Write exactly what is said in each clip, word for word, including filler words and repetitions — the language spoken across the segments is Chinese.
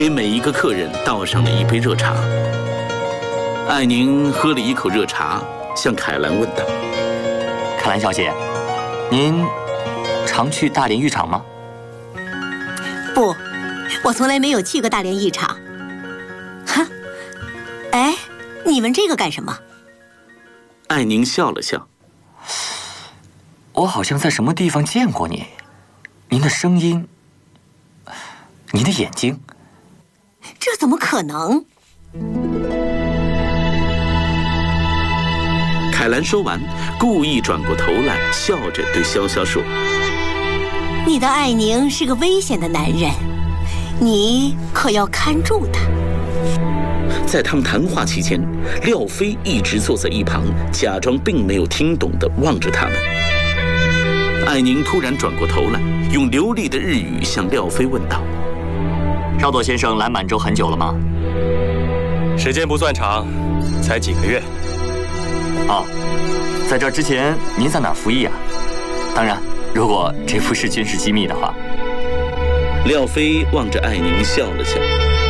给每一个客人倒上了一杯热茶。艾宁喝了一口热茶，向凯兰问道：“ 凯兰小姐，您常去大连浴场吗？”“ 不，我从来没有去过大连浴场。”“哈，哎，你们这个干什么？” 艾宁笑了笑：“ 我好像在什么地方见过你，您的声音，您的眼睛。”“ 这怎么可能？” 凯兰说完，故意转过头来，笑着对潇潇说：“ 你的艾宁是个危险的男人，你可要看住他。” 在他们谈话期间，廖飞一直坐在一旁，假装并没有听懂地望着他们。艾宁突然转过头来，用流利的日语向廖飞问道：“ 赵铎先生来满洲很久了吗？”“ 时间不算长，才几个月。”“ 哦，在这之前您在哪儿服役啊？当然，如果这不是军事机密的话。” 廖飞望着艾宁笑了笑：“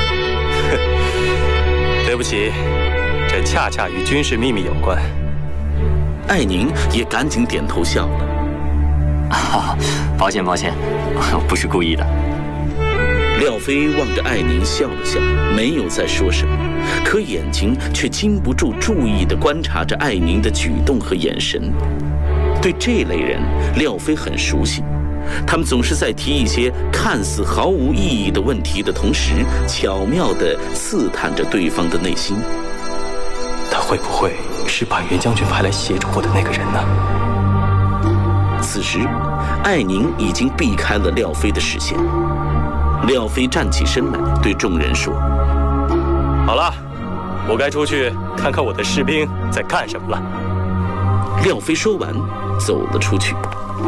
对不起，这恰恰与军事秘密有关。” 艾宁也赶紧点头笑了：“ 啊，抱歉抱歉，不是故意的。” 廖飞望着艾宁笑了笑，没有再说什么，可眼睛却禁不住注意地观察着艾宁的举动和眼神。对这类人，廖飞很熟悉，他们总是在提一些看似毫无意义的问题的同时，巧妙地刺探着对方的内心。 他会不会是把袁将军派来协助我的那个人呢？ 此时，艾宁已经避开了廖飞的视线。廖飞站起身来，对众人说：“ 好了，我该出去看看我的士兵在干什么了。” 廖飞说完，走了出去。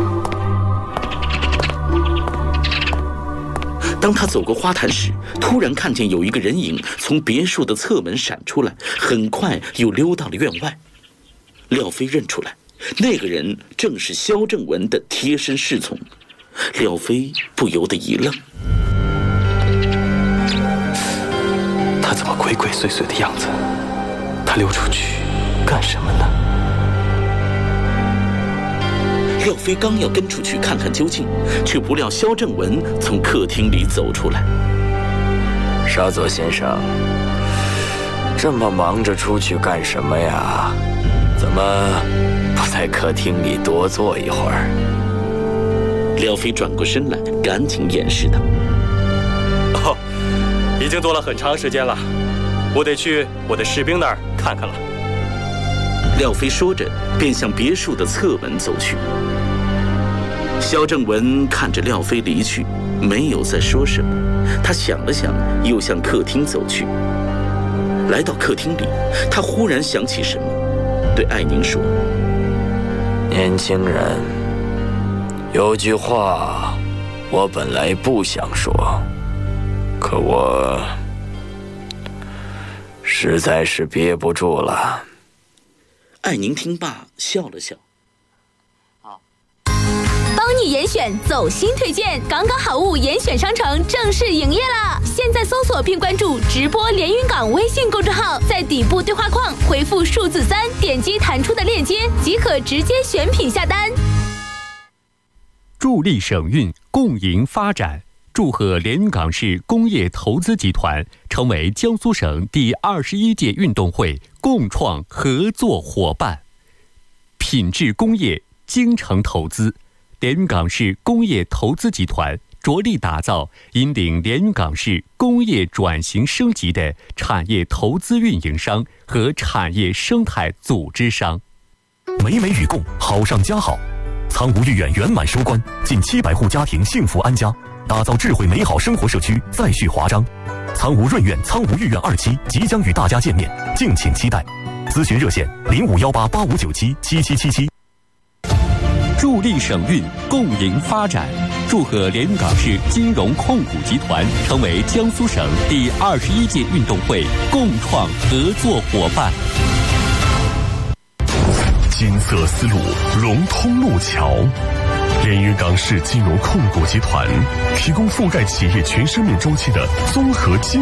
当他走过花坛时，突然看见有一个人影从别墅的侧门闪出来，很快又溜到了院外。廖飞认出来，那个人正是萧正文的贴身侍从。廖飞不由得一愣， 他怎么鬼鬼祟祟的样子？他溜出去干什么呢？ 廖飞刚要跟出去看看究竟，却不料萧正文从客厅里走出来。 “沙佐先生，这么忙着出去干什么呀？怎么不在客厅里多坐一会儿？” 廖飞转过身来，赶紧掩饰道：“ 哦，已经坐了很长时间了，我得去我的士兵那儿看看了。” 廖飞说着，便向别墅的侧门走去。萧正文看着廖飞离去，没有再说什么。他想了想，又向客厅走去。来到客厅里，他忽然想起什么，对艾宁说：“ 年轻人，有句话我本来不想说，可我实在是憋不住了。” 艾宁听罢笑了笑：“ 帮你严选走心推荐，港港好物严选商城正式营业啦！现在搜索并关注直播连云港微信公众号，在底部对话框回复数字三，点击弹出的链接即可直接选品下单。 助力省运，共赢发展。祝贺连云港市工业投资集团成为江苏省第二十一届运动会共创合作伙伴。品质工业，精诚投资。连云港市工业投资集团着力打造引领连云港市工业转型升级的产业投资运营商和产业生态组织商。 美美与共，好上加好。苍梧御苑圆满收官，近七百户家庭幸福安家，打造智慧美好生活社区再续华章。苍梧润苑、苍梧御苑二期即将与大家见面，敬请期待。咨询热线零五幺八八五九七七七七七。 助力省运，共赢发展。祝贺连云港市金融控股集团成为江苏省第二十一届运动会共创合作伙伴。 金色丝路融通路桥， 连云港市金融控股集团提供覆盖企业全生命周期的综合金